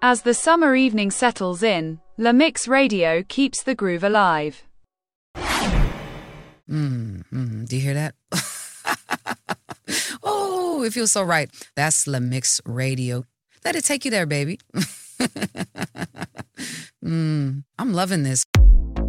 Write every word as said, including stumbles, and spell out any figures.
As the summer evening settles in, La Mix Radio keeps the groove alive. Mm, mm, do you hear that? Oh, it feels so right. That's La Mix Radio. Let it take you there, baby. mm, I'm loving this.